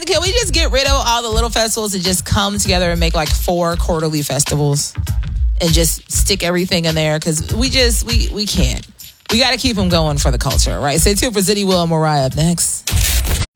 can we just get rid of all the little festivals and just come together and make like 4 quarterly festivals and just stick everything in there? Because we can't. We got to keep them going for the culture, right? Stay tuned for Zitty, Will, and Mariah up next.